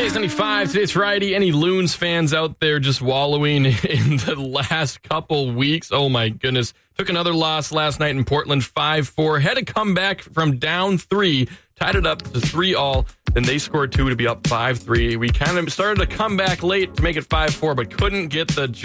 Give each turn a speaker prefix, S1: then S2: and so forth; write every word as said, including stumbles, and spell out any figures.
S1: Blaze ninety-five, today's Friday. Any Loons fans out there just wallowing in the last couple weeks? Oh, my goodness. Took another loss last night in Portland, five four. Had to come back from down three. Tied it up to three all. Then they scored two to be up five three. We kind of started to come back late to make it five four, but couldn't get the job.